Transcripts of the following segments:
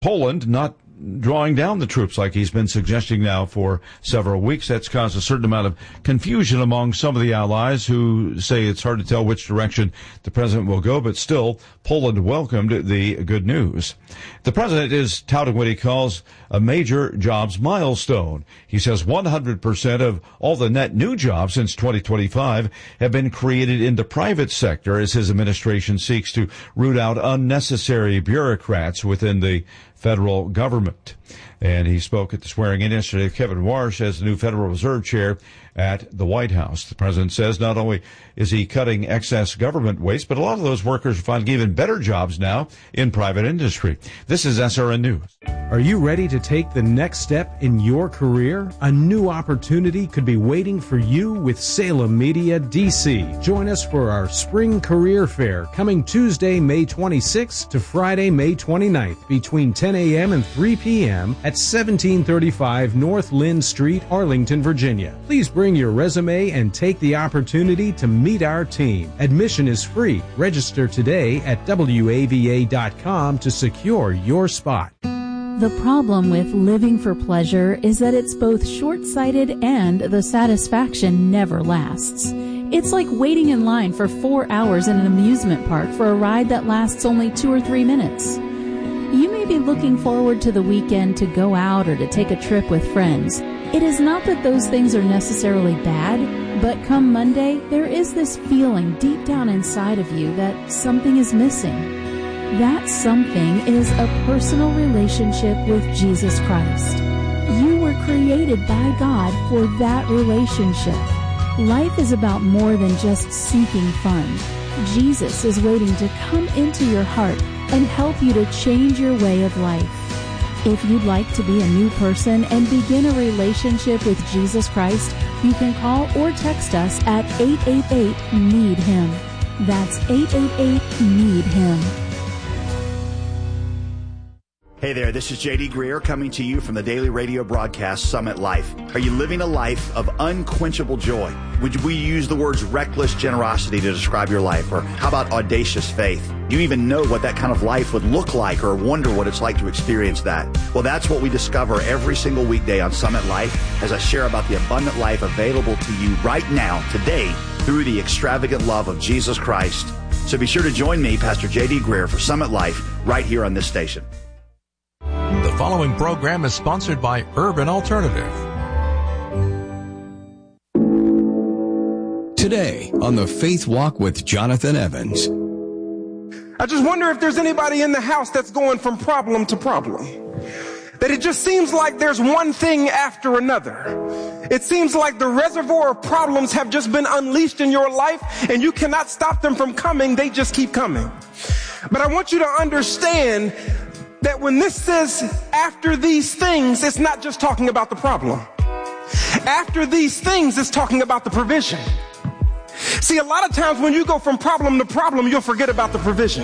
Poland not drawing down the troops like he's been suggesting now for several weeks. That's caused a certain amount of confusion among some of the allies who say it's hard to tell which direction the president will go, but still, Poland welcomed the good news. The president is touting what he calls a major jobs milestone. He says 100% of all the net new jobs since 2025 have been created in the private sector as his administration seeks to root out unnecessary bureaucrats within the federal government. And he spoke at the swearing-in yesterday of Kevin Warsh as the new Federal Reserve Chair at the White House. The president says not only is he cutting excess government waste, but a lot of those workers are finding even better jobs now in private industry. This is SRN News. Are you ready to take the next step in your career? A new opportunity could be waiting for you with Salem Media DC. Join us for our Spring Career Fair coming Tuesday, May 26th to Friday, May 29th between 10 a.m. and 3 p.m. at 1735 North Lynn Street, Arlington, Virginia. Please bring your resume and take the opportunity to meet our team. Admission is free. Register today at WAVA.com to secure your spot. The problem with living for pleasure is that it's both short-sighted and the satisfaction never lasts. It's like waiting in line for 4 hours in an amusement park for a ride that lasts only 2 or 3 minutes. You may be looking forward to the weekend to go out or to take a trip with friends. It is not that those things are necessarily bad, but come Monday, there is this feeling deep down inside of you that something is missing. That something is a personal relationship with Jesus Christ. You were created by God for that relationship. Life is about more than just seeking fun. Jesus is waiting to come into your heart and help you to change your way of life. If you'd like to be a new person and begin a relationship with Jesus Christ, you can call or text us at 888-NEED-HIM. That's 888-NEED-HIM. Hey there, this is J.D. Greer coming to you from the daily radio broadcast Summit Life. Are you living a life of unquenchable joy? Would we use the words reckless generosity to describe your life? Or how about audacious faith? Do you even know what that kind of life would look like or wonder what it's like to experience that? Well, that's what we discover every single weekday on Summit Life as I share about the abundant life available to you right now, today, through the extravagant love of Jesus Christ. So be sure to join me, Pastor J.D. Greer, for Summit Life right here on this station. The following program is sponsored by Urban Alternative. Today on the Faith Walk with Jonathan Evans. I just wonder if there's anybody in the house that's going from problem to problem. That it just seems like there's one thing after another. It seems like the reservoir of problems have just been unleashed in your life and you cannot stop them from coming. They just keep coming. But I want you to understand that when this says after these things, it's not just talking about the problem. After these things, it's talking about the provision. See, a lot of times when you go from problem to problem, you'll forget about the provision.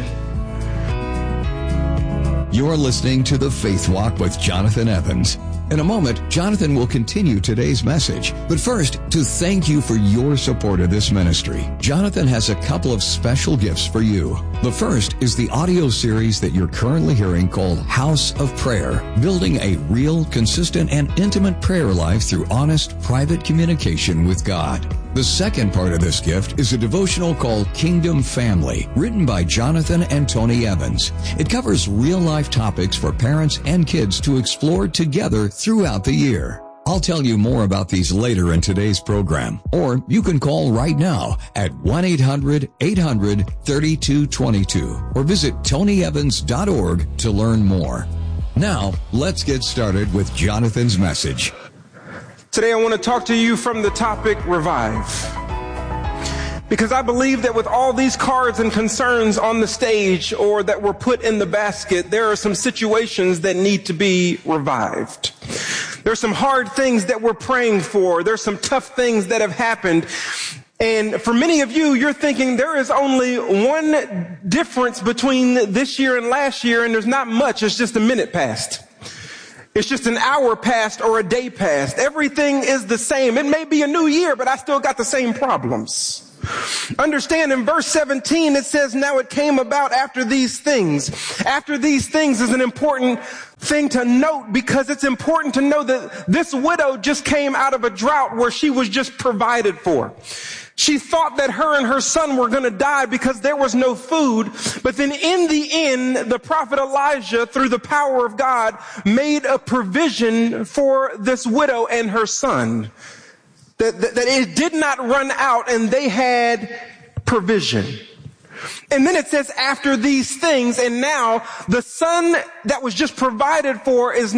You're listening to The Faith Walk with Jonathan Evans. In a moment, Jonathan will continue today's message. But first, to thank you for your support of this ministry, Jonathan has a couple of special gifts for you. The first is the audio series that you're currently hearing called House of Prayer, building a real, consistent, and intimate prayer life through honest, private communication with God. The second part of this gift is a devotional called Kingdom Family, written by Jonathan and Tony Evans. It covers real-life topics for parents and kids to explore together throughout the year. I'll tell you more about these later in today's program, or you can call right now at 1-800-800-3222 or visit tonyevans.org to learn more. Now, let's get started with Jonathan's message. Today I want to talk to you from the topic Revive. Because I believe that with all these cards and concerns on the stage or that were put in the basket, there are some situations that need to be revived. There's some hard things that we're praying for. There's some tough things that have happened. And for many of you, you're thinking there is only one difference between this year and last year, and there's not much. It's just a minute past. It's just an hour past or a day past. Everything is the same. It may be a new year, but I still got the same problems. Understand in verse 17, it says, now it came about after these things. After these things is an important thing to note, because it's important to know that this widow just came out of a drought where she was just provided for. She thought that her and her son were going to die because there was no food. But then in the end, the prophet Elijah, through the power of God, made a provision for this widow and her son. That it did not run out, and they had provision. And then it says, after these things, and now the son that was just provided for has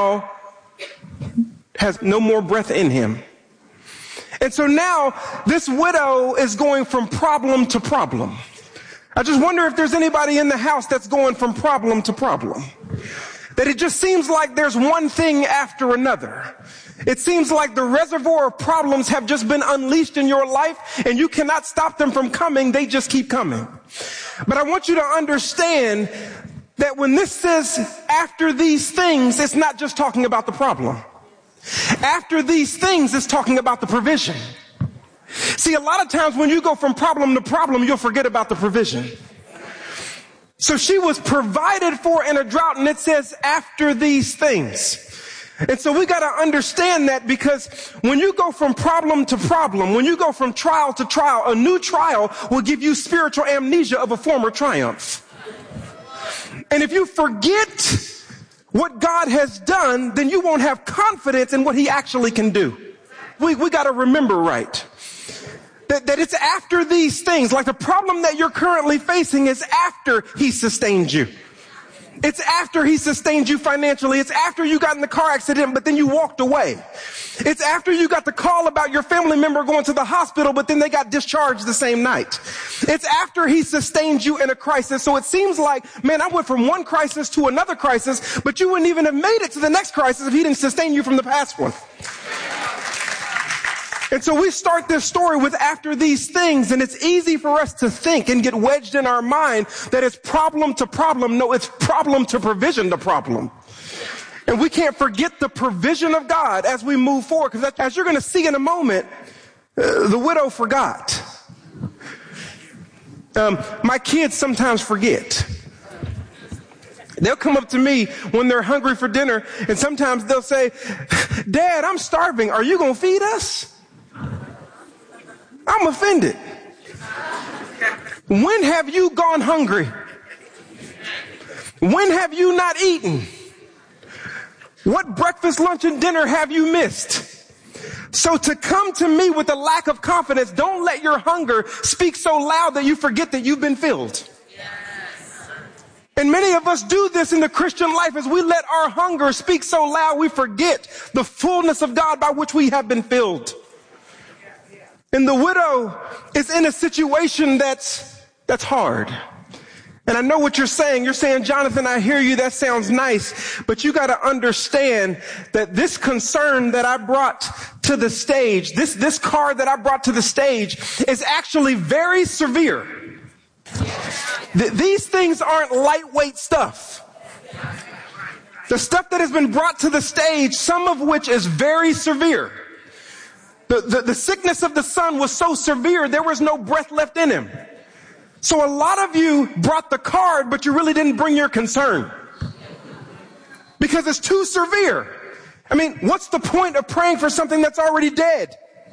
no more breath in him. And so now this widow is going from problem to problem. I just wonder if there's anybody in the house that's going from problem to problem. That it just seems like there's one thing after another. It seems like the reservoir of problems have just been unleashed in your life, and you cannot stop them from coming. They just keep coming. But I want you to understand that when this says after these things, it's not just talking about the problem. After these things, it's talking about the provision. See, a lot of times when you go from problem to problem, you'll forget about the provision. So she was provided for in a drought, and it says after these things. And so we got to understand that, because when you go from problem to problem, when you go from trial to trial, a new trial will give you spiritual amnesia of a former triumph. And if you forget what God has done, then you won't have confidence in what he actually can do. We got to remember right. That it's after these things, like the problem that you're currently facing is after he sustained you. It's after he sustained you financially. It's after you got in the car accident, but then you walked away. It's after you got the call about your family member going to the hospital, but then they got discharged the same night. It's after he sustained you in a crisis. So it seems like, man, I went from one crisis to another crisis, but you wouldn't even have made it to the next crisis if he didn't sustain you from the past one. And so we start this story with after these things, and it's easy for us to think and get wedged in our mind that it's problem to problem. No, it's problem to provision to problem. And we can't forget the provision of God as we move forward, because as you're going to see in a moment, the widow forgot. My kids sometimes forget. They'll come up to me when they're hungry for dinner, and sometimes they'll say, "Dad, I'm starving. Are you going to feed us?" I'm offended. When have you gone hungry? When have you not eaten? What breakfast, lunch, and dinner have you missed? So to come to me with a lack of confidence, don't let your hunger speak so loud that you forget that you've been filled. And many of us do this in the Christian life as we let our hunger speak so loud we forget the fullness of God by which we have been filled. And the widow is in a situation that's hard. And I know what you're saying. You're saying, "Jonathan, I hear you. That sounds nice." But you got to understand that this concern that I brought to the stage, this card that I brought to the stage is actually very severe. These things aren't lightweight stuff. The stuff that has been brought to the stage, some of which is very severe. The sickness of the son was so severe, there was no breath left in him. So a lot of you brought the card, but you really didn't bring your concern. Because it's too severe. I mean, what's the point of praying for something that's already dead?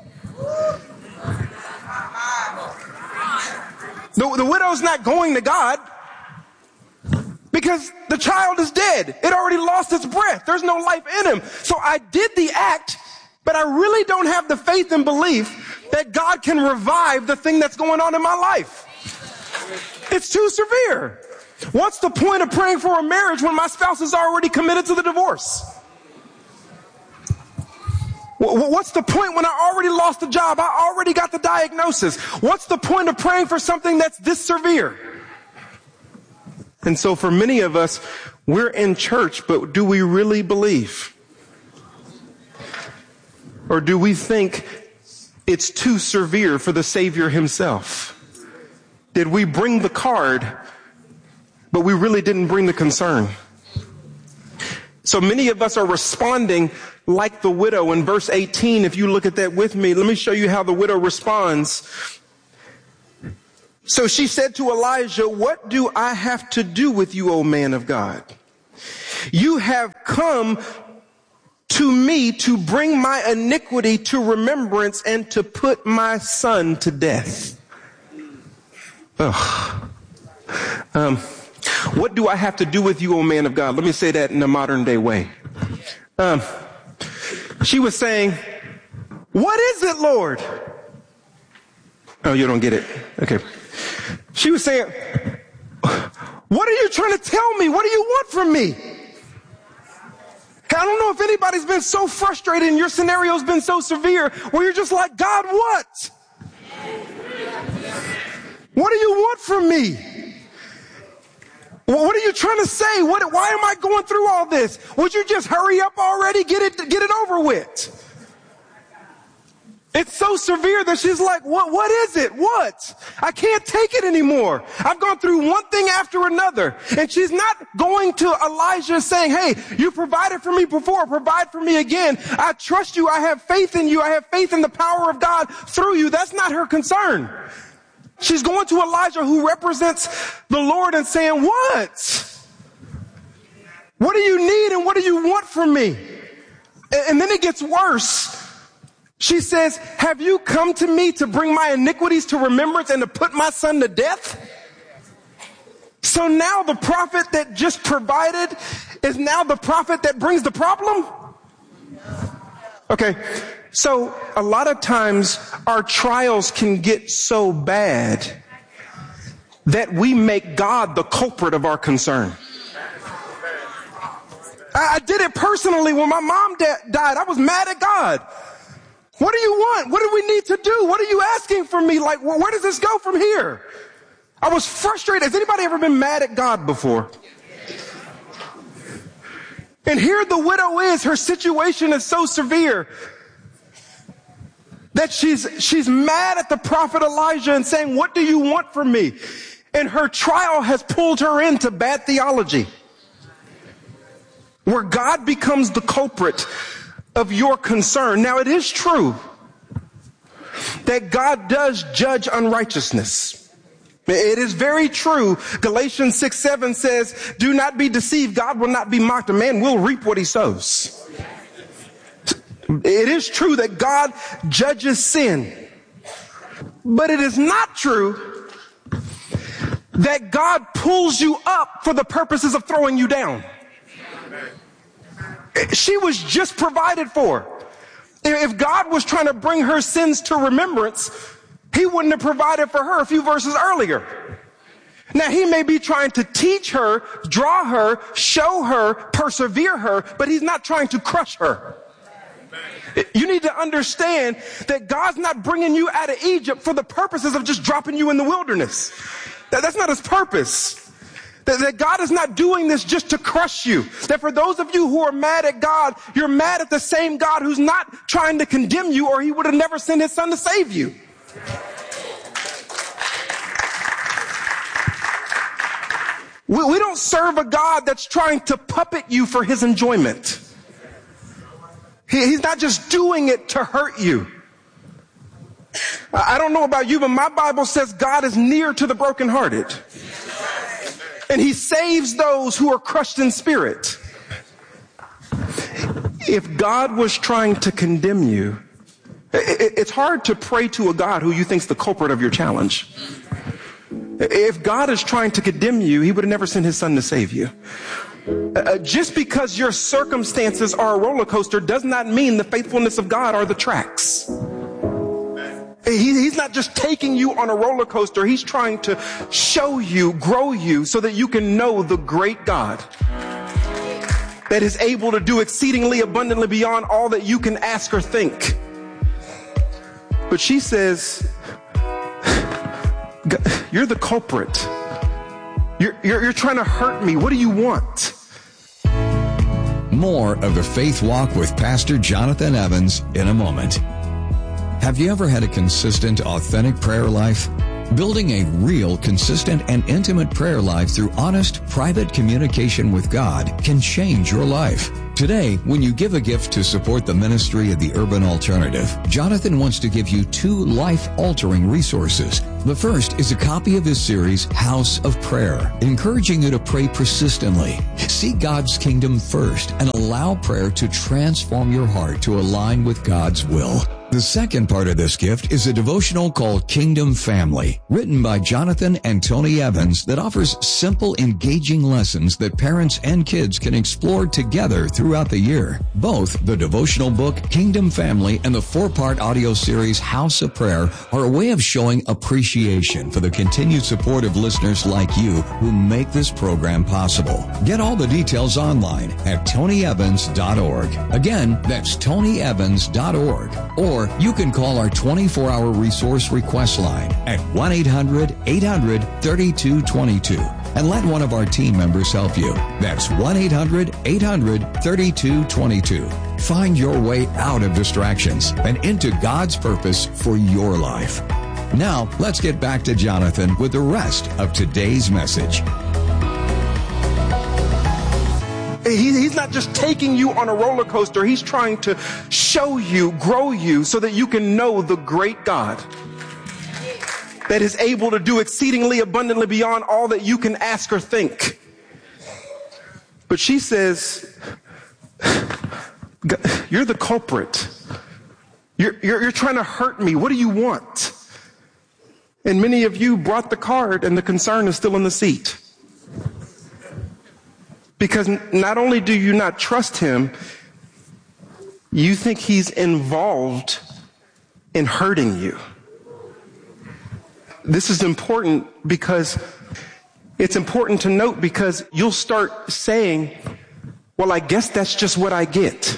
The widow's not going to God because the child is dead. It already lost its breath. There's no life in him. So I did the act, but I really don't have the faith and belief that God can revive the thing that's going on in my life. It's too severe. What's the point of praying for a marriage when my spouse is already committed to the divorce? What's the point when I already lost the job? I already got the diagnosis. What's the point of praying for something that's this severe? And so for many of us, we're in church, but do we really believe? Or do we think it's too severe for the Savior himself? Did we bring the card, but we really didn't bring the concern? So many of us are responding like the widow in verse 18. If you look at that with me, let me show you how the widow responds. So she said to Elijah, "What do I have to do with you, O man of God? You have come to me to bring my iniquity to remembrance and to put my son to death. What do I have to do with you, O man of God? Let me say that in a modern day way. She was saying, what is it, Lord? Oh, you don't get it. Okay. She was saying, what are you trying to tell me? What do you want from me? I don't know if anybody's been so frustrated and your scenario's been so severe where you're just like, God, what? What do you want from me? What are you trying to say? Why am I going through all this? Would you just hurry up already? Get it over with. It's so severe that she's like, what is it? What? I can't take it anymore. I've gone through one thing after another. And she's not going to Elijah saying, hey, you provided for me before, provide for me again. I trust you. I have faith in you. I have faith in the power of God through you. That's not her concern. She's going to Elijah, who represents the Lord, and saying, what? What do you need and what do you want from me? And then it gets worse. She says, have you come to me to bring my iniquities to remembrance and to put my son to death? So now the prophet that just provided is now the prophet that brings the problem? Okay, so a lot of times our trials can get so bad that we make God the culprit of our concern. I did it personally when my mom died. I was mad at God. What do you want? What do we need to do? What are you asking from me? Like, where does this go from here? I was frustrated. Has anybody ever been mad at God before? And here the widow is. Her situation is so severe that she's mad at the prophet Elijah and saying, what do you want from me? And her trial has pulled her into bad theology, where God becomes the culprit of your concern. Now, it is true that God does judge unrighteousness. It is very true. Galatians 6:7 says, do not be deceived. God will not be mocked. A man will reap what he sows. It is true that God judges sin. But it is not true that God pulls you up for the purposes of throwing you down. She was just provided for. If God was trying to bring her sins to remembrance, he wouldn't have provided for her a few verses earlier. Now, he may be trying to teach her, draw her, show her, persevere her, but he's not trying to crush her. You need to understand that God's not bringing you out of Egypt for the purposes of just dropping you in the wilderness. That's not his purpose. That God is not doing this just to crush you. That for those of you who are mad at God, you're mad at the same God who's not trying to condemn you, or he would have never sent his son to save you. We don't serve a God that's trying to puppet you for his enjoyment. He's not just doing it to hurt you. I don't know about you, but my Bible says God is near to the brokenhearted. And he saves those who are crushed in spirit. If God was trying to condemn you, it's hard to pray to a God who you think's the culprit of your challenge. If God is trying to condemn you, he would have never sent his son to save you. Just because your circumstances are a roller coaster does not mean the faithfulness of God are the tracks. He's not just taking you on a roller coaster. He's trying to show you, grow you, so that you can know the great God that is able to do exceedingly abundantly beyond all that you can ask or think. But she says, you're the culprit. You're trying to hurt me. What do you want? More of the Faith Walk with Pastor Jonathan Evans in a moment. Have you ever had a consistent, authentic prayer life? Building a real, consistent, and intimate prayer life through honest, private communication with God can change your life. Today, when you give a gift to support the ministry of the Urban Alternative, Jonathan wants to give you 2 life-altering resources. The first is a copy of his series, House of Prayer, encouraging you to pray persistently. Seek God's kingdom first and allow prayer to transform your heart to align with God's will. The second part of this gift is a devotional called Kingdom Family, written by Jonathan and Tony Evans, that offers simple, engaging lessons that parents and kids can explore together throughout the year. Both the devotional book, Kingdom Family, and the 4-part audio series, House of Prayer, are a way of showing appreciation for the continued support of listeners like you who make this program possible. Get all the details online at tonyevans.org. Again, that's tonyevans.org. Or you can call our 24-hour resource request line at 1-800-800-3222 and let one of our team members help you. That's 1-800-800-3222. Find your way out of distractions and into God's purpose for your life. Now, let's get back to Jonathan with the rest of today's message. He's not just taking you on a roller coaster. He's trying to show you, grow you, so that you can know the great God that is able to do exceedingly abundantly beyond all that you can ask or think. But she says, you're the culprit. You're trying to hurt me. What do you want? And many of you brought the card and the concern is still in the seat. Because not only do you not trust him, you think he's involved in hurting you. This is important because it's important to note, because you'll start saying, well, I guess that's just what I get.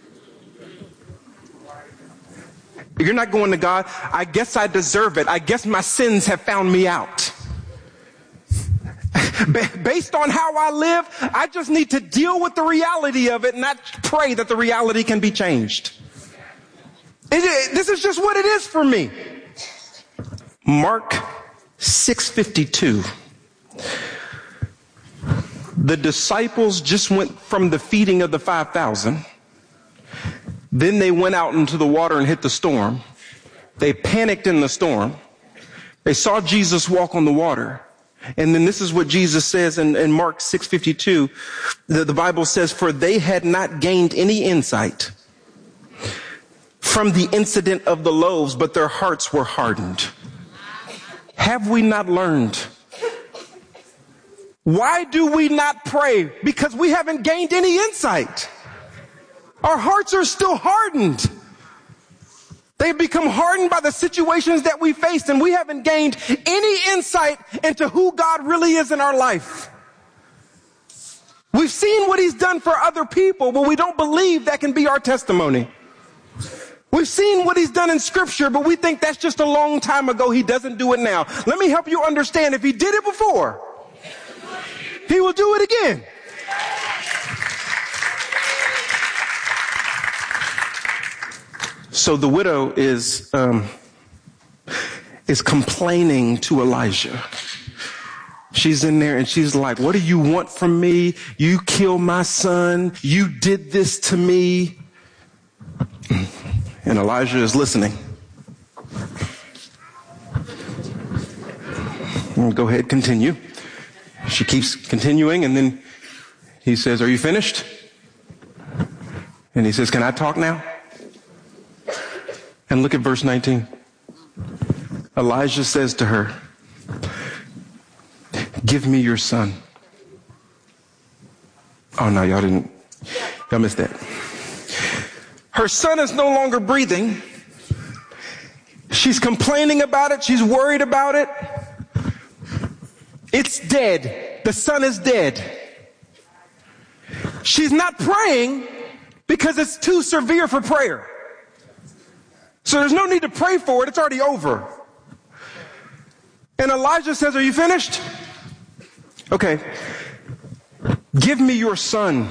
You're not going to God, I guess I deserve it. I guess my sins have found me out. Based on how I live, I just need to deal with the reality of it and not pray that the reality can be changed. This is just what it is for me. Mark 6:52. The disciples just went from the feeding of the 5,000. Then they went out into the water and hit the storm. They panicked in the storm. They saw Jesus walk on the water. And then this is what Jesus says in Mark 6:52. The Bible says, for they had not gained any insight from the incident of the loaves, but their hearts were hardened. Have we not learned? Why do we not pray? Because we haven't gained any insight. Our hearts are still hardened. They've become hardened by the situations that we faced, and we haven't gained any insight into who God really is in our life. We've seen what he's done for other people, but we don't believe that can be our testimony. We've seen what he's done in scripture, but we think that's just a long time ago. He doesn't do it now. Let me help you understand. If he did it before, he will do it again. So the widow is complaining to Elijah. She's in there and she's like, what do you want from me? You killed my son. You did this to me. And Elijah is listening. Go ahead, continue. She keeps continuing, and then he says, are you finished? And he says, can I talk now? And look at verse 19. Elijah says to her, give me your son. Oh no, y'all missed that. Her son is no longer breathing. She's complaining about it. She's worried about it. It's dead. The son is dead. She's not praying because it's too severe for prayer. So there's no need to pray for it. It's already over. And Elijah says, are you finished? Okay. Give me your son.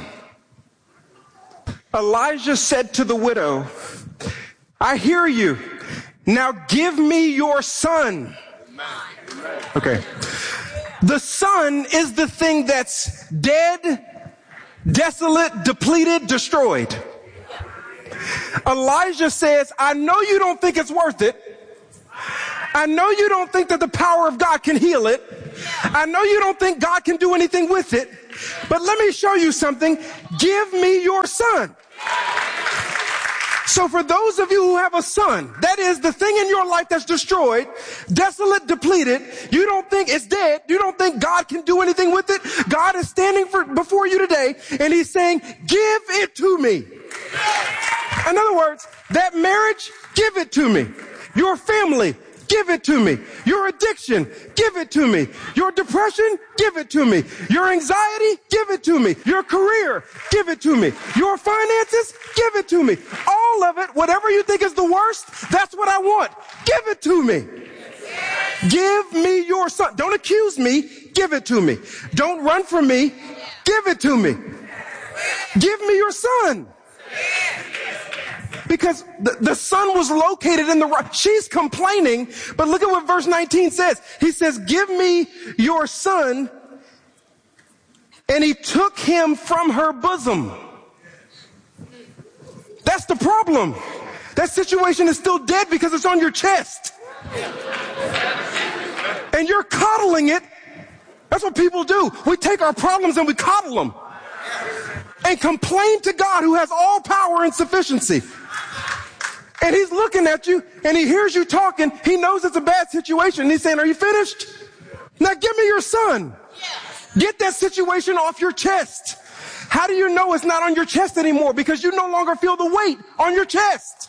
Elijah said to the widow, I hear you. Now give me your son. Okay. The son is the thing that's dead, desolate, depleted, destroyed. Elijah says, I know you don't think it's worth it. I know you don't think that the power of God can heal it. I know you don't think God can do anything with it. But let me show you something. Give me your son. So for those of you who have a son, that is the thing in your life that's destroyed, desolate, depleted, you don't think it's dead, you don't think God can do anything with it, God is standing before you today and he's saying, give it to me. In other words, that marriage, give it to me. Your family, give it to me. Your addiction, give it to me. Your depression, give it to me. Your anxiety, give it to me. Your career, give it to me. Your finances, give it to me. All of it, whatever you think is the worst, that's what I want. Give it to me. Give me your son. Don't accuse me. Give it to me. Don't run from me. Give it to me. Give me your son. Because the son was located in the right. She's complaining, but look at what verse 19 says. He says, give me your son. And he took him from her bosom. That's the problem. That situation is still dead because it's on your chest. And you're coddling it. That's what people do. We take our problems and we coddle them. And complain to God who has all power and sufficiency. And he's looking at you and he hears you talking. He knows it's a bad situation. And he's saying, are you finished? Now give me your son. Get that situation off your chest. How do you know it's not on your chest anymore? Because you no longer feel the weight on your chest.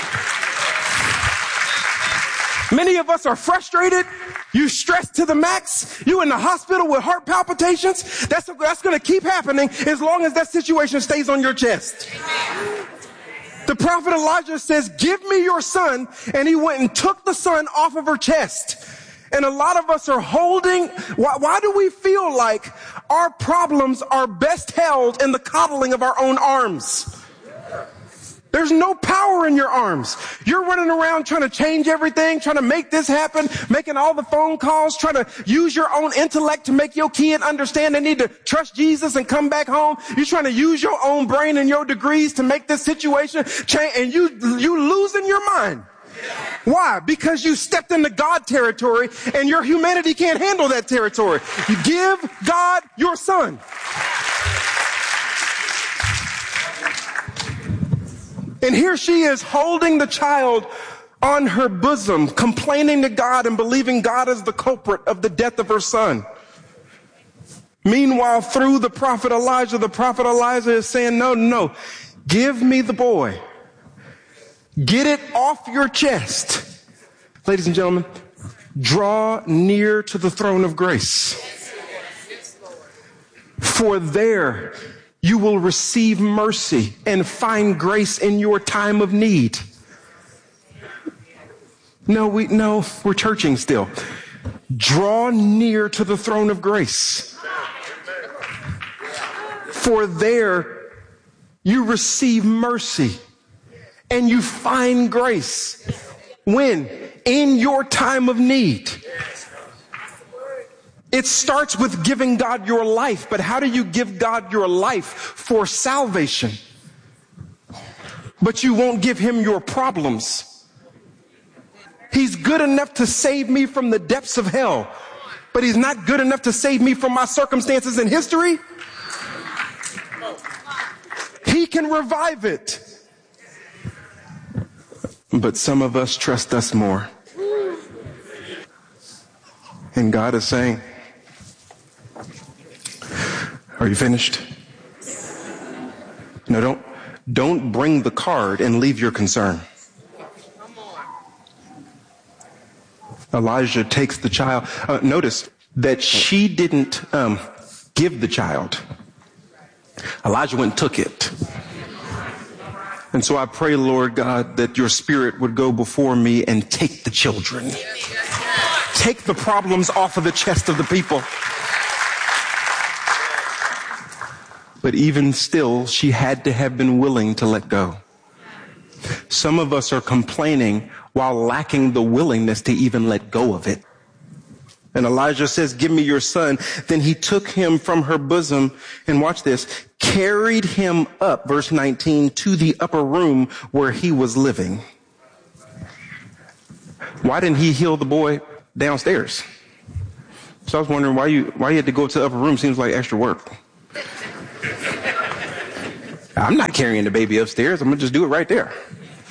Many of us are frustrated. You stressed to the max. You in the hospital with heart palpitations. That's going to keep happening as long as that situation stays on your chest. The prophet Elijah says, give me your son. And he went and took the son off of her chest. And a lot of us are holding. Why do we feel like our problems are best held in the coddling of our own arms? There's no power in your arms. You're running around trying to change everything, trying to make this happen, making all the phone calls, trying to use your own intellect to make your kid understand they need to trust Jesus and come back home. You're trying to use your own brain and your degrees to make this situation change, and you losing your mind. Why? Because you stepped into God territory and your humanity can't handle that territory. You give God your son. And here she is holding the child on her bosom, complaining to God and believing God is the culprit of the death of her son. Meanwhile, through the prophet Elijah is saying, no, give me the boy. Get it off your chest. Ladies and gentlemen, draw near to the throne of grace. For there you will receive mercy and find grace in your time of need. No, we're churching still. Draw near to the throne of grace. For there you receive mercy and you find grace. When? In your time of need. It starts with giving God your life, but how do you give God your life for salvation? But you won't give him your problems. He's good enough to save me from the depths of hell, but he's not good enough to save me from my circumstances in history. He can revive it. But some of us trust us more. And God is saying, are you finished? No, don't bring the card and leave your concern. Elijah takes the child. Notice that she didn't give the child. Elijah went and took it. And so I pray, Lord God, that your spirit would go before me and take the children. Take the problems off of the chest of the people. But even still, she had to have been willing to let go. Some of us are complaining while lacking the willingness to even let go of it. And Elijah says, give me your son. Then he took him from her bosom, and watch this, carried him up, verse 19, to the upper room where he was living. Why didn't he heal the boy downstairs? So I was wondering why you had to go to the upper room. Seems like extra work. I'm not carrying the baby upstairs. I'm going to just do it right there.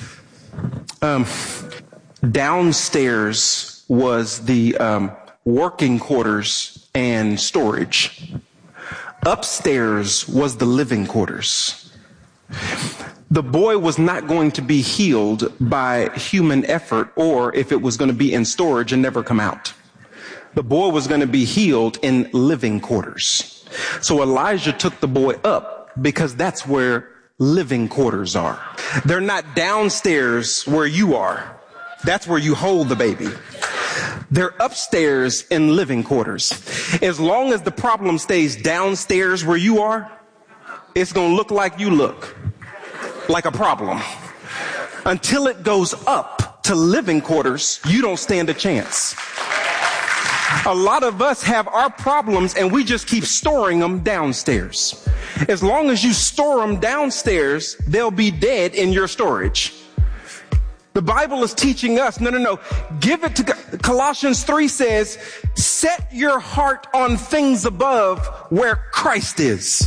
Downstairs was the working quarters and storage. Upstairs was the living quarters. The boy was not going to be healed by human effort, or if it was going to be in storage and never come out. The boy was going to be healed in living quarters. So Elijah took the boy up because that's where living quarters are. They're not downstairs where you are. That's where you hold the baby. They're upstairs in living quarters. As long as the problem stays downstairs where you are, it's going to look like you look like a problem. Until it goes up to living quarters, you don't stand a chance. A lot of us have our problems and we just keep storing them downstairs. As long as you store them downstairs, they'll be dead in your storage. The Bible is teaching us, no. Give it to God. Colossians 3 says, set your heart on things above where Christ is.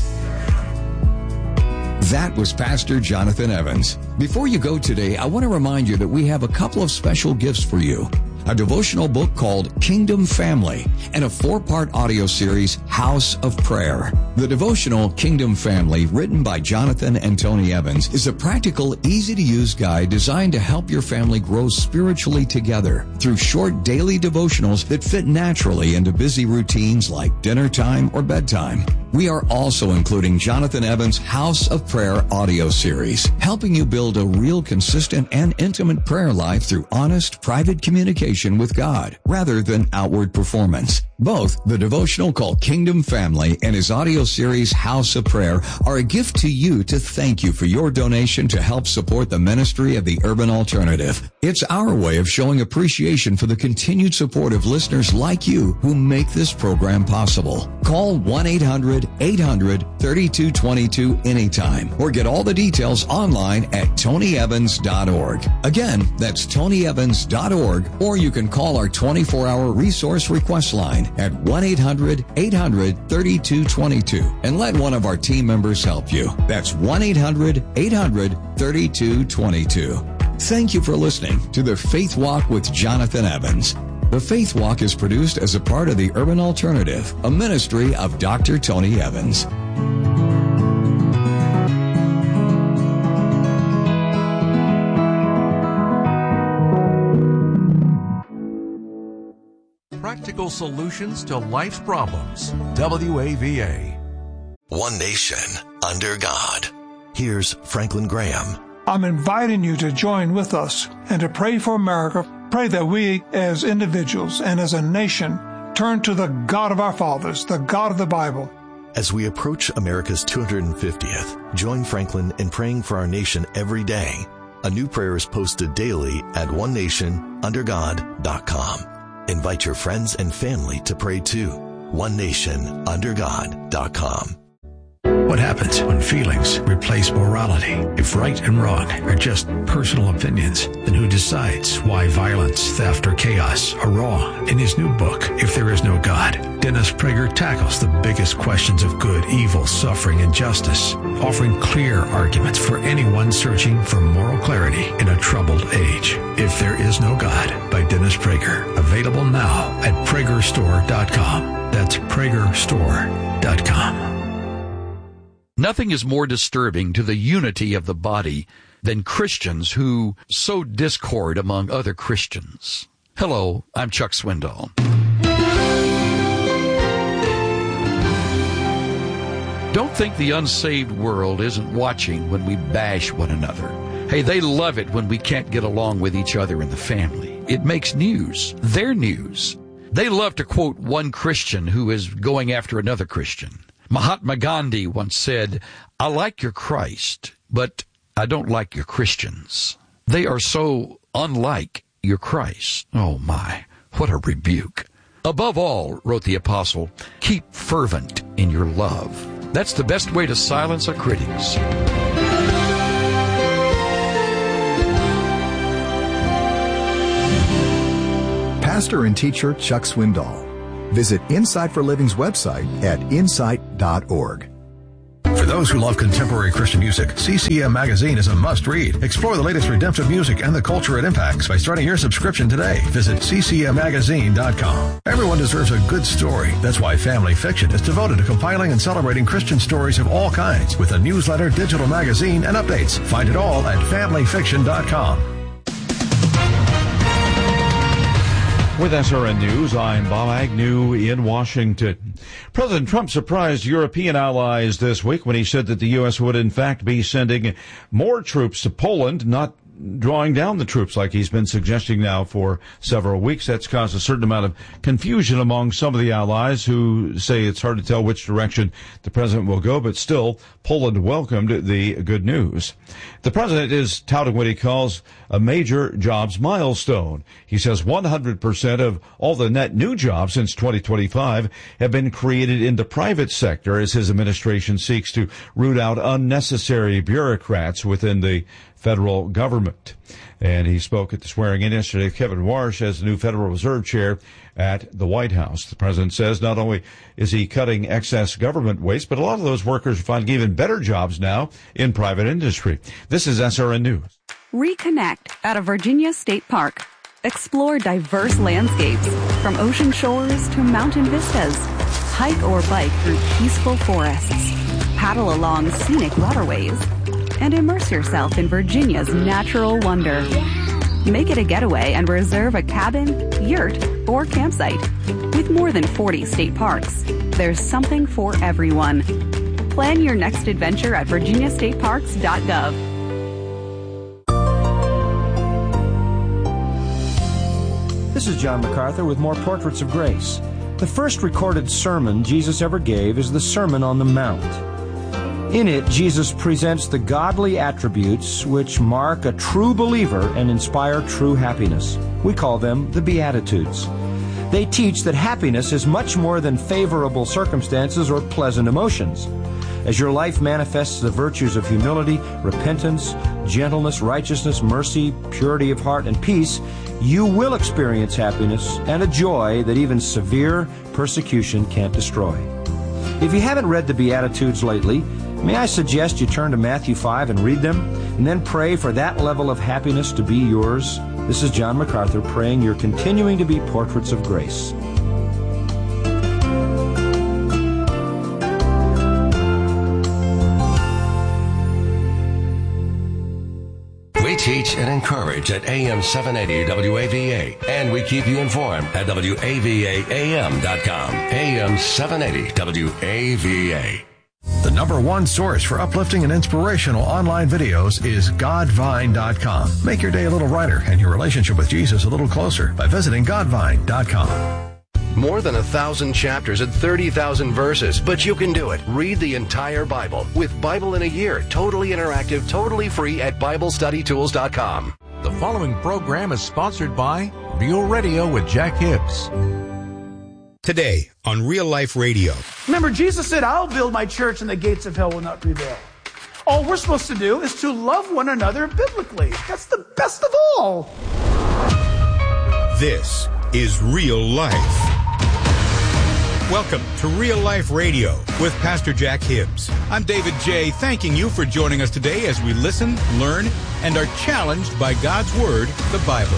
That was Pastor Jonathan Evans. Before you go today, I want to remind you that we have a couple of special gifts for you. A devotional book called Kingdom Family and a 4-part audio series, House of Prayer. The devotional Kingdom Family, written by Jonathan and Tony Evans, is a practical, easy-to-use guide designed to help your family grow spiritually together through short daily devotionals that fit naturally into busy routines like dinner time or bedtime. We are also including Jonathan Evans' House of Prayer audio series, helping you build a real, consistent, and intimate prayer life through honest, private communication with God, rather than outward performance. Both the devotional called Kingdom Family and his audio series, House of Prayer, are a gift to you to thank you for your donation to help support the ministry of the Urban Alternative. It's our way of showing appreciation for the continued support of listeners like you who make this program possible. Call 1-800-800-3222 anytime or get all the details online at tonyevans.org. Again, that's tonyevans.org, or you can call our 24-hour resource request line at 1-800-800-3222 and let one of our team members help you. That's 1-800-800-3222. Thank you for listening to The Faith Walk with Jonathan Evans. The Faith Walk is produced as a part of the Urban Alternative, a ministry of Dr. Tony Evans. Practical solutions to life's problems. WAVA. One nation under God. Here's Franklin Graham. I'm inviting you to join with us and to pray for America. Pray that we as individuals and as a nation turn to the God of our fathers, the God of the Bible. As we approach America's 250th, join Franklin in praying for our nation every day. A new prayer is posted daily at onenationundergod.com. Invite your friends and family to pray too. onenationundergod.com. What happens when feelings replace morality? If right and wrong are just personal opinions, then who decides why violence, theft, or chaos are wrong? In his new book, If There Is No God, Dennis Prager tackles the biggest questions of good, evil, suffering, and justice, offering clear arguments for anyone searching for moral clarity in a troubled age. If There Is No God by Dennis Prager. Available now at PragerStore.com. That's PragerStore.com. Nothing is more disturbing to the unity of the body than Christians who sow discord among other Christians. Hello, I'm Chuck Swindoll. Don't think the unsaved world isn't watching when we bash one another. Hey, they love it when we can't get along with each other in the family. It makes news. Their news. They love to quote one Christian who is going after another Christian. Mahatma Gandhi once said, "I like your Christ, but I don't like your Christians. They are so unlike your Christ." Oh my, what a rebuke. Above all, wrote the apostle, keep fervent in your love. That's the best way to silence our critics. Pastor and teacher Chuck Swindoll. Visit Insight for Living's website at insight.org. For those who love contemporary Christian music, CCM Magazine is a must-read. Explore the latest redemptive music and the culture it impacts by starting your subscription today. Visit ccmmagazine.com. Everyone deserves a good story. That's why Family Fiction is devoted to compiling and celebrating Christian stories of all kinds with a newsletter, digital magazine, and updates. Find it all at familyfiction.com. With SRN News, I'm Bob Agnew in Washington. President Trump surprised European allies this week when he said that the U.S. would in fact be sending more troops to Poland, not drawing down the troops like he's been suggesting now for several weeks. That's caused a certain amount of confusion among some of the allies who say it's hard to tell which direction the president will go, but still, Poland welcomed the good news. The president is touting what he calls a major jobs milestone. He says 100% of all the net new jobs since 2025 have been created in the private sector as his administration seeks to root out unnecessary bureaucrats within the federal government. And he spoke at the swearing-in yesterday of Kevin Warsh as the new Federal Reserve Chair at the White House. The president says not only is he cutting excess government waste, but a lot of those workers are finding even better jobs now in private industry. This is SRN News. Reconnect at a Virginia state park. Explore diverse landscapes from ocean shores to mountain vistas. Hike or bike through peaceful forests. Paddle along scenic waterways. And immerse yourself in Virginia's natural wonder. Make it a getaway and reserve a cabin, yurt, or campsite. With more than 40 state parks, there's something for everyone. Plan your next adventure at virginiastateparks.gov. This is John MacArthur with more Portraits of Grace. The first recorded sermon Jesus ever gave is the Sermon on the Mount. In it, Jesus presents the godly attributes which mark a true believer and inspire true happiness. We call them the Beatitudes. They teach that happiness is much more than favorable circumstances or pleasant emotions. As your life manifests the virtues of humility, repentance, gentleness, righteousness, mercy, purity of heart, and peace, you will experience happiness and a joy that even severe persecution can't destroy. If you haven't read the Beatitudes lately, may I suggest you turn to Matthew 5 and read them, and then pray for that level of happiness to be yours. This is John MacArthur praying you're continuing to be portraits of grace. We teach and encourage at AM 780 WAVA, and we keep you informed at WAVAAM.com. AM 780 WAVA. The number one source for uplifting and inspirational online videos is Godvine.com. Make your day a little brighter and your relationship with Jesus a little closer by visiting Godvine.com. More than 1,000 chapters and 30,000 verses, but you can do it. Read the entire Bible with Bible in a Year, totally interactive, totally free at BibleStudyTools.com. The following program is sponsored by Real Radio with Jack Hibbs. Today on Real Life Radio. Remember, Jesus said, I'll build my church and the gates of hell will not prevail. All we're supposed to do is to love one another biblically. That's the best of all. This is Real Life. Welcome to Real Life Radio with Pastor Jack Hibbs. I'm David J., thanking you for joining us today as we listen, learn, and are challenged by God's Word, the Bible.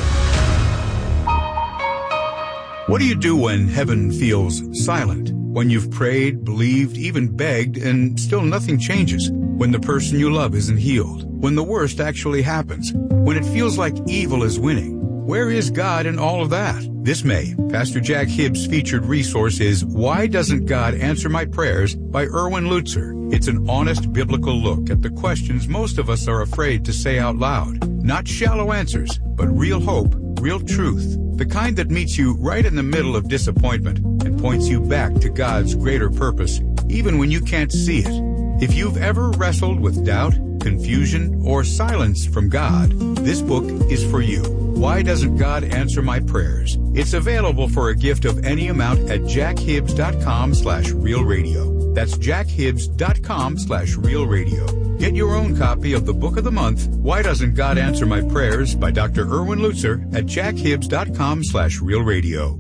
What do you do when heaven feels silent? When you've prayed, believed, even begged, and still nothing changes? When the person you love isn't healed? When the worst actually happens? When it feels like evil is winning? Where is God in all of that? This May, Pastor Jack Hibbs' featured resource is Why Doesn't God Answer My Prayers by Erwin Lutzer. It's an honest biblical look at the questions most of us are afraid to say out loud. Not shallow answers, but real hope, real truth. The kind that meets you right in the middle of disappointment and points you back to God's greater purpose, even when you can't see it. If you've ever wrestled with doubt, confusion, or silence from God, this book is for you. Why Doesn't God Answer My Prayers? It's available for a gift of any amount at jackhibbs.com/realradio. That's jackhibbs.com/realradio. Get your own copy of the Book of the Month, Why Doesn't God Answer My Prayers, by Dr. Erwin Lutzer at jackhibbs.com/realradio.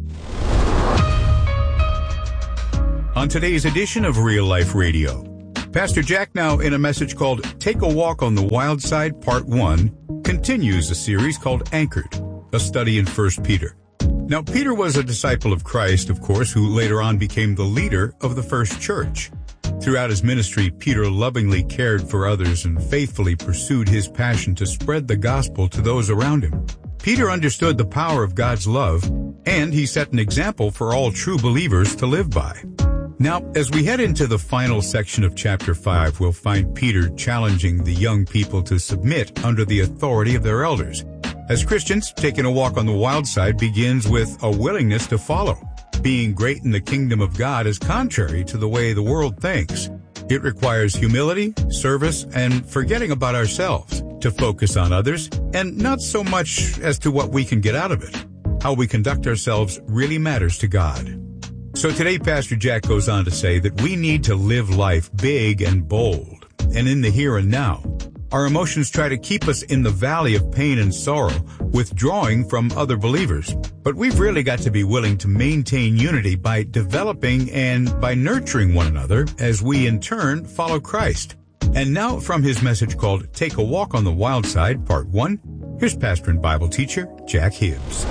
On today's edition of Real Life Radio, Pastor Jack, now in a message called Take a Walk on the Wild Side, Part 1, continues a series called Anchored, a study in 1 Peter. Now, Peter was a disciple of Christ, of course, who later on became the leader of the first church. Throughout his ministry, Peter lovingly cared for others and faithfully pursued his passion to spread the gospel to those around him. Peter understood the power of God's love, and he set an example for all true believers to live by. Now, as we head into the final section of chapter 5, we'll find Peter challenging the young people to submit under the authority of their elders. As Christians, taking a walk on the wild side begins with a willingness to follow. Being great in the kingdom of God is contrary to the way the world thinks. It requires humility, service, and forgetting about ourselves to focus on others, and not so much as to what we can get out of it. How we conduct ourselves really matters to God. So today, Pastor Jack goes on to say that we need to live life big and bold, and in the here and now. Our emotions try to keep us in the valley of pain and sorrow, withdrawing from other believers. But we've really got to be willing to maintain unity by developing and by nurturing one another as we in turn follow Christ. And now from his message called Take a Walk on the Wild Side, Part 1, here's pastor and Bible teacher Jack Hibbs.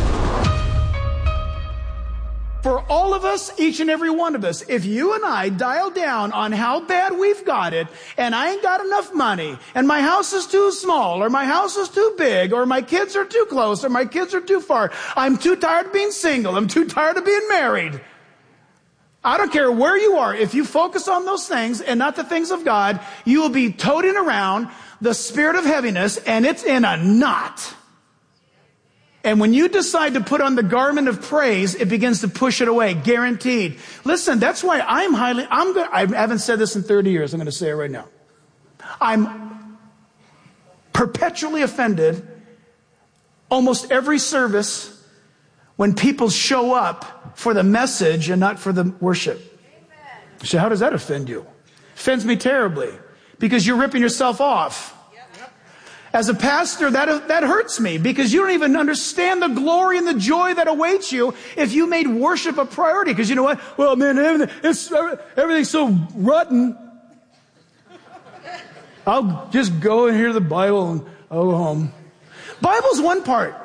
For all of us, each and every one of us, if you and I dial down on how bad we've got it, and I ain't got enough money, and my house is too small, or my house is too big, or my kids are too close, or my kids are too far, I'm too tired of being single, I'm too tired of being married. I don't care where you are, if you focus on those things and not the things of God, you will be toting around the spirit of heaviness, and it's in a knot. And when you decide to put on the garment of praise, it begins to push it away, guaranteed. Listen, that's why I haven't said this in 30 years. I'm going to say it right now. I'm perpetually offended almost every service when people show up for the message and not for the worship. So how does that offend you? It offends me terribly because you're ripping yourself off. As a pastor, that hurts me because you don't even understand the glory and the joy that awaits you if you made worship a priority. Because you know what? Well, man, everything's so rotten. I'll just go and hear the Bible and I'll go home. Bible's one part.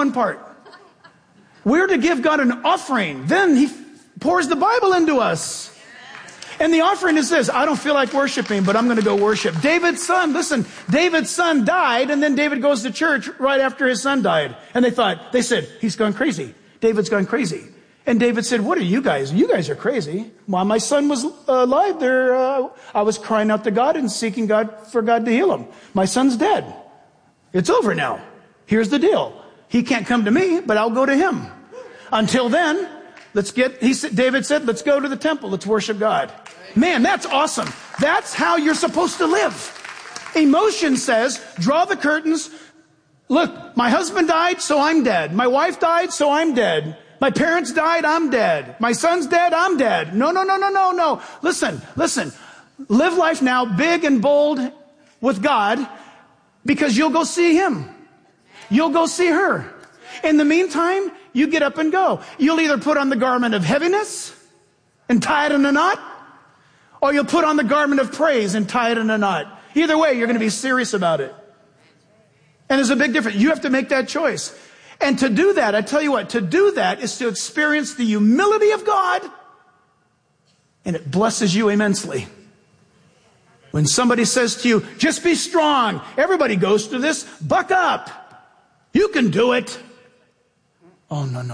We're to give God an offering. Then He pours the Bible into us. And the offering is this: I don't feel like worshiping, but I'm going to go worship. David's son died, and then David goes to church right after his son died. And they said, he's gone crazy. David's gone crazy. And David said, what are you guys? You guys are crazy. While my son was alive there, I was crying out to God and seeking God for God to heal him. My son's dead. It's over now. Here's the deal. He can't come to me, but I'll go to him. Until then, David said, let's go to the temple. Let's worship God. Man, that's awesome. That's how you're supposed to live. Emotion says, draw the curtains. Look, my husband died, so I'm dead. My wife died, so I'm dead. My parents died, I'm dead. My son's dead, I'm dead. No. Listen. Live life now big and bold with God, because you'll go see Him. You'll go see her. In the meantime, you get up and go. You'll either put on the garment of heaviness and tie it in a knot, or you'll put on the garment of praise and tie it in a knot. Either way, you're going to be serious about it. And there's a big difference. You have to make that choice. And to do that, I tell you what, to do that is to experience the humility of God, and it blesses you immensely. When somebody says to you, just be strong. Everybody goes through this. Buck up. You can do it. Oh, no.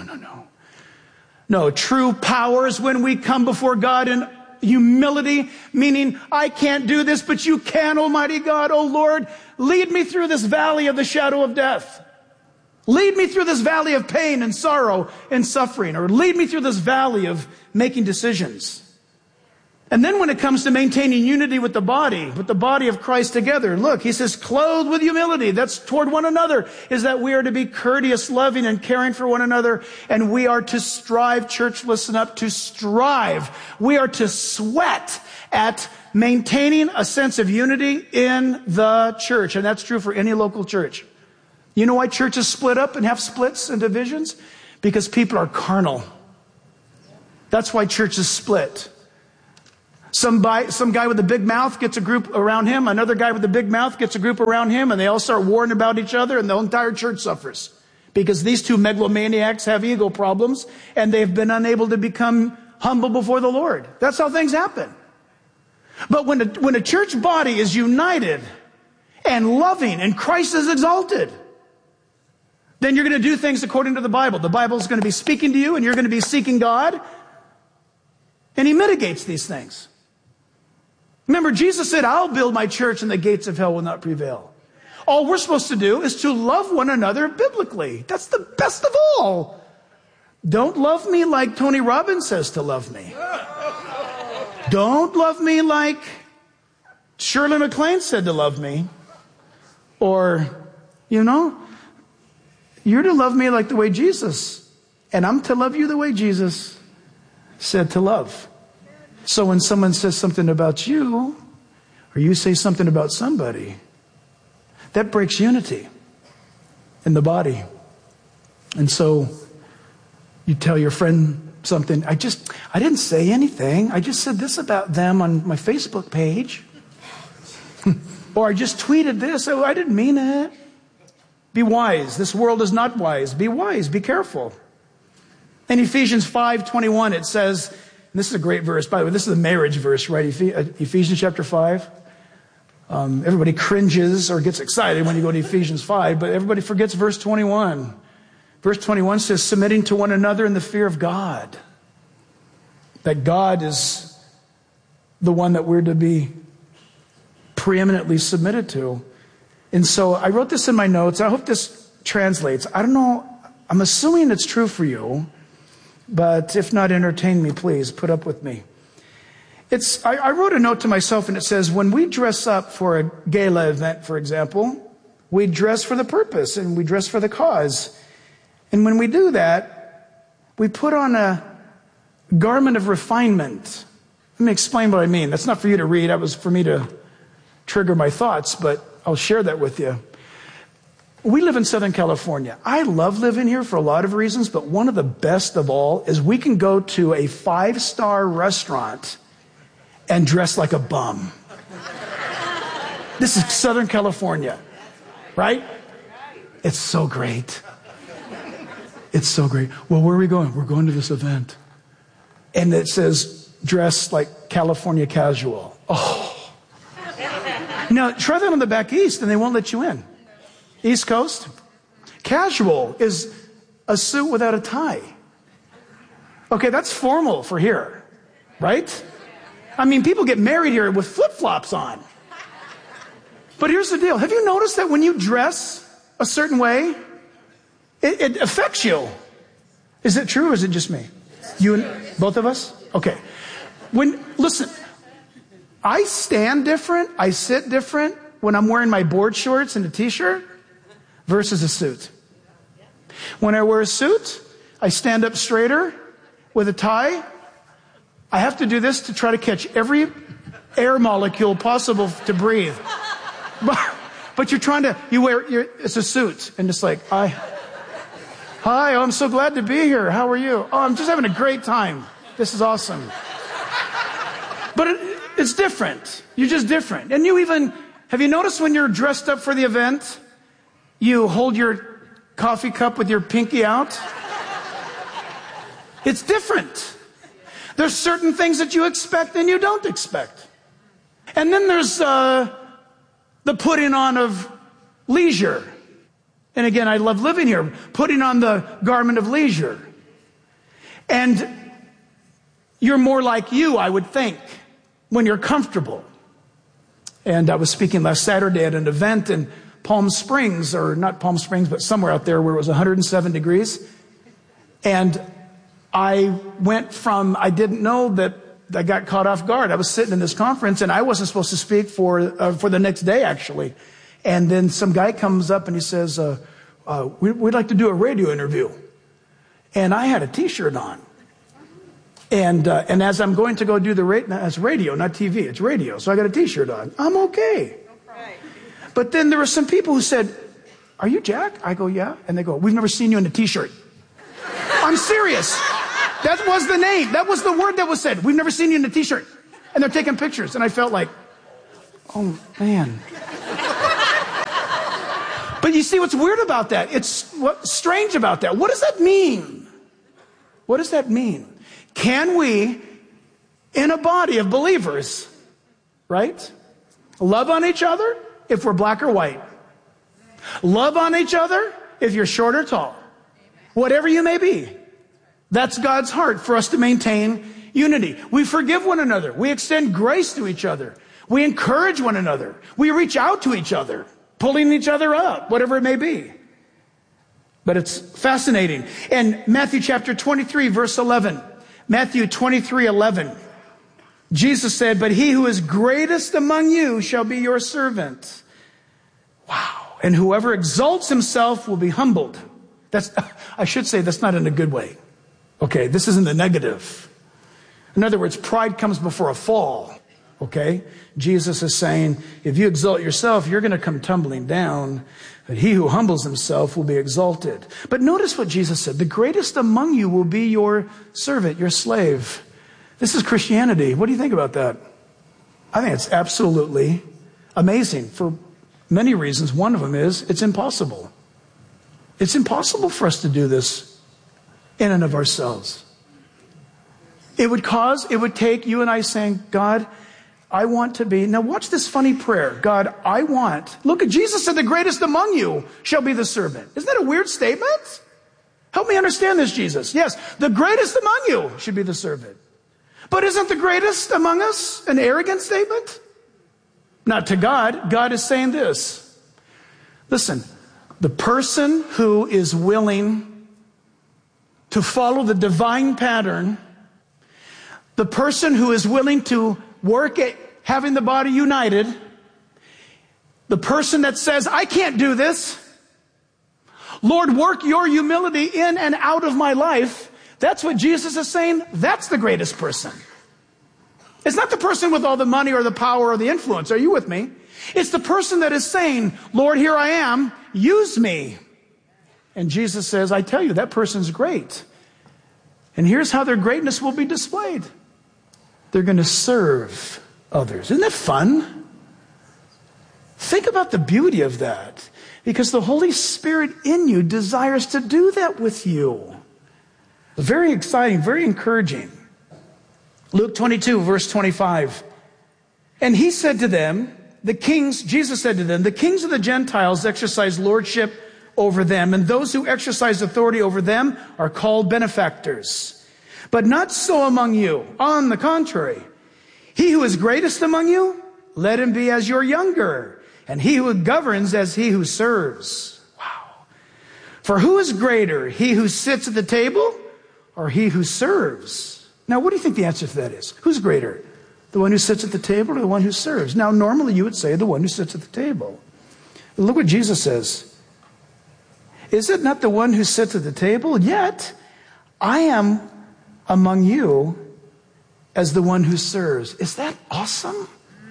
No, true power is when we come before God in humility, meaning I can't do this, but you can, Almighty God. Oh, Lord, lead me through this valley of the shadow of death. Lead me through this valley of pain and sorrow and suffering, or lead me through this valley of making decisions. And then when it comes to maintaining unity with the body of Christ together, look, he says, clothed with humility. That's toward one another, is that we are to be courteous, loving, and caring for one another. And we are to strive, church, listen up, to strive. We are to sweat at maintaining a sense of unity in the church. And that's true for any local church. You know why churches split up and have splits and divisions? Because people are carnal. That's why churches split. Some guy with a big mouth gets a group around him. Another guy with a big mouth gets a group around him, and they all start warring about each other, and the entire church suffers. Because these two megalomaniacs have ego problems, and they've been unable to become humble before the Lord. That's how things happen. But when a church body is united and loving, and Christ is exalted, then you're going to do things according to the Bible. The Bible is going to be speaking to you, and you're going to be seeking God, and he mitigates these things. Remember, Jesus said, I'll build my church and the gates of hell will not prevail. All we're supposed to do is to love one another biblically. That's the best of all. Don't love me like Tony Robbins says to love me. Don't love me like Shirley MacLaine said to love me. Or, you're to love me like the way Jesus. And I'm to love you the way Jesus said to love. So when someone says something about you, or you say something about somebody, that breaks unity in the body. And so you tell your friend something, I didn't say anything. I just said this about them on my Facebook page. Or I just tweeted this. Oh, I didn't mean it. Be wise. This world is not wise. Be wise. Be careful. In Ephesians 5:21, it says, this is a great verse. By the way, this is a marriage verse, right? Ephesians chapter 5. Everybody cringes or gets excited when you go to Ephesians 5, but everybody forgets verse 21. Verse 21 says, submitting to one another in the fear of God. That God is the one that we're to be preeminently submitted to. And so I wrote this in my notes. I hope this translates. I don't know. I'm assuming it's true for you. But if not, entertain me, please. Put up with me. I wrote a note to myself, and it says, when we dress up for a gala event, for example, we dress for the purpose, and we dress for the cause. And when we do that, we put on a garment of refinement. Let me explain what I mean. That's not for you to read. That was for me to trigger my thoughts, but I'll share that with you. We live in Southern California. I love living here for a lot of reasons, but one of the best of all is we can go to a 5-star restaurant and dress like a bum. This is Southern California, right? It's so great. It's so great. Well, where are we going? We're going to this event. And it says, dress like California casual. Oh. Now, try that on the back east and they won't let you in. East Coast. Casual is a suit without a tie. Okay, that's formal for here, right? I mean, people get married here with flip-flops on. But here's the deal. Have you noticed that when you dress a certain way, it affects you? Is it true or is it just me? You and both of us? Okay. Listen, I stand different, I sit different when I'm wearing my board shorts and a t-shirt versus a suit. When I wear a suit, I stand up straighter with a tie. I have to do this to try to catch every air molecule possible to breathe. But it's a suit. And it's like, hi, I'm so glad to be here. How are you? Oh, I'm just having a great time. This is awesome. But it's different. You're just different. And have you noticed when you're dressed up for the event, you hold your coffee cup with your pinky out? It's different. There's certain things that you expect and you don't expect. And then there's the putting on of leisure. And again, I love living here. Putting on the garment of leisure. And you're more like you, I would think, when you're comfortable. And I was speaking last Saturday at an event in Palm Springs, or not Palm Springs, but somewhere out there where it was 107 degrees. And I went from, I didn't know that I got caught off guard. I was sitting in this conference, and I wasn't supposed to speak for the next day, actually. And then some guy comes up and he says, we'd like to do a radio interview. And I had a T-shirt on. And as I'm going to go do it's radio, not TV, it's radio. So I got a T-shirt on. I'm okay. But then there were some people who said, "Are you Jack?" I go, "Yeah." And they go, "We've never seen you in a T-shirt." I'm serious. That was the name. That was the word that was said. "We've never seen you in a T-shirt." And they're taking pictures. And I felt like, oh, man. But you see what's weird about that? What's strange about that? What does that mean? What does that mean? Can we, in a body of believers, right, love on each other if we're black or white? Love on each other if you're short or tall. Whatever you may be. That's God's heart for us to maintain unity. We forgive one another. We extend grace to each other. We encourage one another. We reach out to each other, pulling each other up, whatever it may be. But it's fascinating. And Matthew chapter 23, verse 11. Matthew 23:11. Jesus said, "But he who is greatest among you shall be your servant." Wow. And whoever exalts himself will be humbled. I should say that's not in a good way. Okay, this isn't the negative. In other words, pride comes before a fall. Okay? Jesus is saying, if you exalt yourself, you're going to come tumbling down. But he who humbles himself will be exalted. But notice what Jesus said. The greatest among you will be your servant, your slave. This is Christianity. What do you think about that? I think it's absolutely amazing for many reasons. One of them is it's impossible. It's impossible for us to do this in and of ourselves. It would take you and I saying, "God, I want to be..." Now watch this funny prayer. God, look at Jesus said, "The greatest among you shall be the servant." Isn't that a weird statement? Help me understand this, Jesus. Yes, the greatest among you should be the servant. But isn't the greatest among us an arrogant statement? Not to God. God is saying this. Listen, the person who is willing to follow the divine pattern, the person who is willing to work at having the body united, the person that says, "I can't do this. Lord, work your humility in and out of my life." That's what Jesus is saying. That's the greatest person. It's not the person with all the money or the power or the influence. Are you with me? It's the person that is saying, "Lord, here I am. Use me." And Jesus says, I tell you, that person's great. And here's how their greatness will be displayed. They're going to serve others. Isn't that fun? Think about the beauty of that. Because the Holy Spirit in you desires to do that with you. Very exciting, very encouraging. Luke 22, verse 25. And he said to them, Jesus said to them, "The kings of the Gentiles exercise lordship over them, and those who exercise authority over them are called benefactors. But not so among you. On the contrary, he who is greatest among you, let him be as your younger, and he who governs as he who serves." Wow. For who is greater, he who sits at the table or he who serves? Now, what do you think the answer to that is? Who's greater? The one who sits at the table or the one who serves? Now, normally you would say the one who sits at the table. But look what Jesus says. Is it not the one who sits at the table? Yet I am among you as the one who serves. Is that awesome?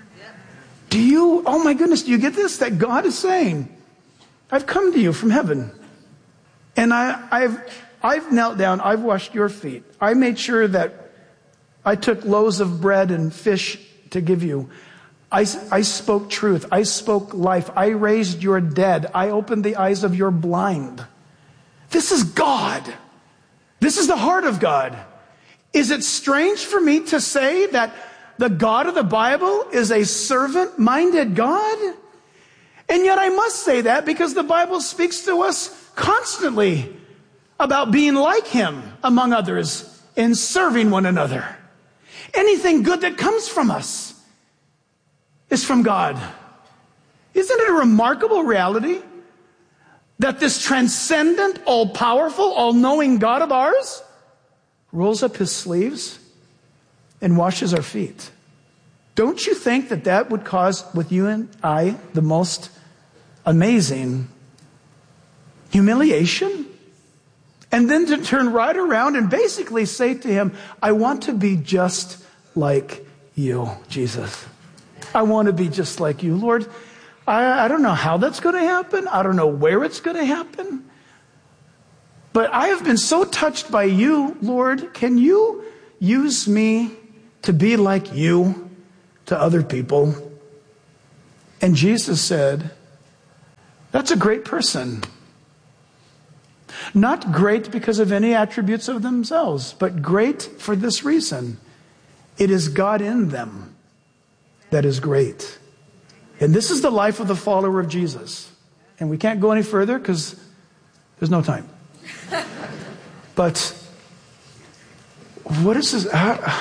Oh my goodness, do you get this? That God is saying, I've come to you from heaven. And I've knelt down, I've washed your feet. I made sure that I took loaves of bread and fish to give you. I spoke truth. I spoke life. I raised your dead. I opened the eyes of your blind. This is God. This is the heart of God. Is it strange for me to say that the God of the Bible is a servant-minded God? And yet I must say that because the Bible speaks to us constantly about being like Him, among others, in serving one another. Anything good that comes from us is from God. Isn't it a remarkable reality that this transcendent, all-powerful, all-knowing God of ours rolls up His sleeves and washes our feet. Don't you think that that would cause with you and I the most amazing humiliation? And then to turn right around and basically say to him, I want to be just like you, Jesus. I want to be just like you. Lord, I don't know how that's going to happen. I don't know where it's going to happen. But I have been so touched by you, Lord. Can you use me to be like you to other people? And Jesus said, that's a great person. Not great because of any attributes of themselves, but great for this reason. It is God in them that is great. And this is the life of the follower of Jesus. And we can't go any further because there's no time. But what is this?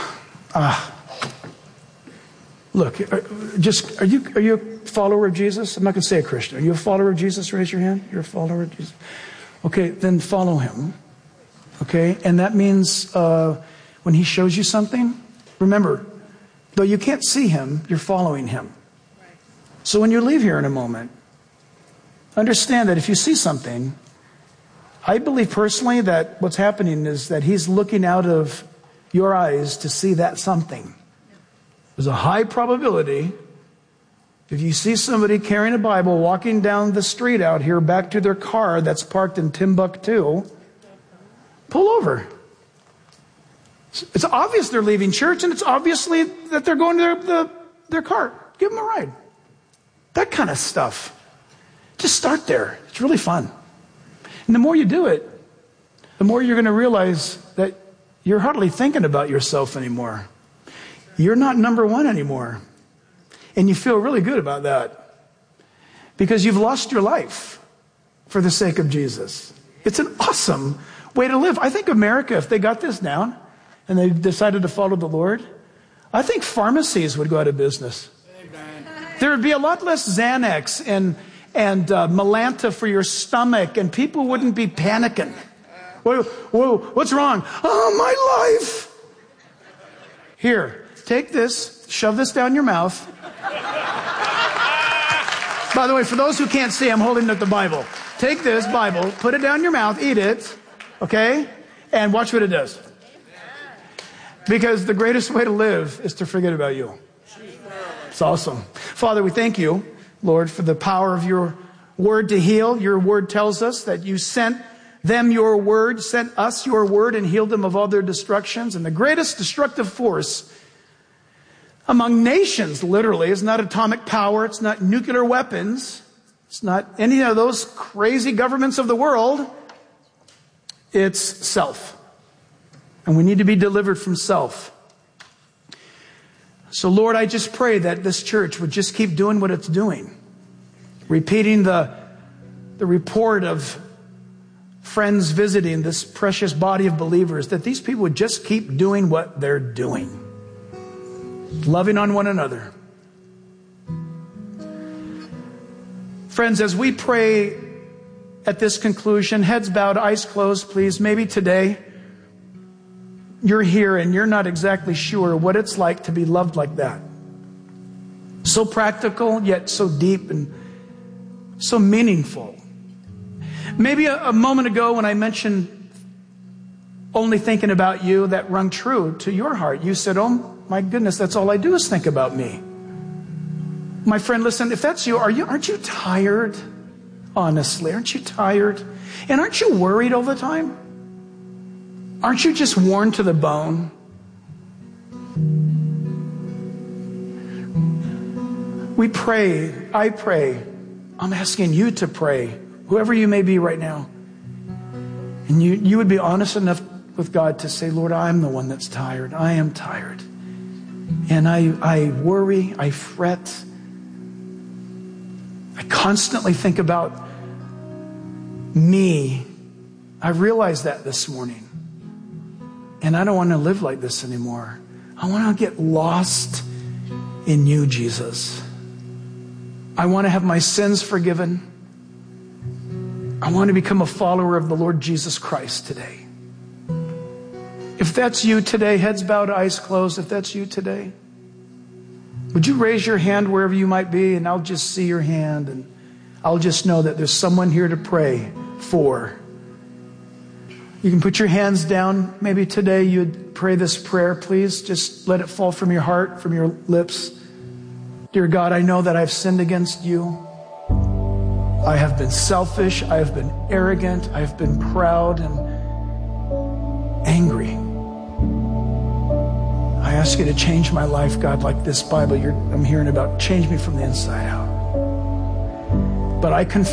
Look, are you a follower of Jesus? I'm not going to say a Christian. Are you a follower of Jesus? Raise your hand. You're a follower of Jesus. Okay, then follow him. Okay, and that means when he shows you something, remember, though you can't see him, you're following him. So when you leave here in a moment, understand that if you see something, I believe personally that what's happening is that he's looking out of your eyes to see that something. There's a high probability if you see somebody carrying a Bible walking down the street out here back to their car that's parked in Timbuktu, pull over. It's obvious they're leaving church, and it's obviously that they're going to their car. Give them a ride. That kind of stuff. Just start there. It's really fun. And the more you do it, the more you're going to realize that you're hardly thinking about yourself anymore. You're not number one anymore. And you feel really good about that. Because you've lost your life for the sake of Jesus. It's an awesome way to live. I think America, if they got this down and they decided to follow the Lord, I think pharmacies would go out of business. There would be a lot less Xanax and Melanta for your stomach, and people wouldn't be panicking. Whoa, what's wrong? Oh, my life. Here, take this, shove this down your mouth. By the way, for those who can't see, I'm holding up the Bible. Take this Bible, put it down your mouth, eat it, okay? And watch what it does. Because the greatest way to live is to forget about you. It's awesome. Father, we thank you, Lord, for the power of your word to heal. Your word tells us that you sent them your word, sent us your word, and healed them of all their destructions. And the greatest destructive force among nations, literally, is not atomic power. It's not nuclear weapons. It's not any of those crazy governments of the world. It's self. And we need to be delivered from self. So, Lord, I just pray that this church would just keep doing what it's doing. Repeating the report of friends visiting this precious body of believers, that these people would just keep doing what they're doing. Loving on one another. Friends, as we pray at this conclusion, heads bowed, eyes closed, please. Maybe today you're here and you're not exactly sure what it's like to be loved like that. So practical, yet so deep and so meaningful. Maybe a moment ago when I mentioned only thinking about you, that rung true to your heart. You said, oh my goodness, that's all I do is think about me. My friend, listen, if that's you, aren't you tired? Honestly, aren't you tired? And aren't you worried all the time? Aren't you just worn to the bone? We pray, I pray, I'm asking you to pray, whoever you may be right now. And you would be honest enough with God to say, Lord, I'm the one that's tired. I am tired. And I worry, I fret. I constantly think about me. I realized that this morning. And I don't want to live like this anymore. I want to get lost in you, Jesus. I want to have my sins forgiven. I want to become a follower of the Lord Jesus Christ today. If that's you today, heads bowed, eyes closed, if that's you today, would you raise your hand wherever you might be, and I'll just see your hand, and I'll just know that there's someone here to pray for. You can put your hands down. Maybe today you'd pray this prayer. Please just let it fall from your heart, from your lips. Dear God, I know that I've sinned against you. I have been selfish. I have been arrogant. I have been proud and angry. I ask you to change my life, God, like this Bible I'm hearing about. Change me from the inside out. But I confess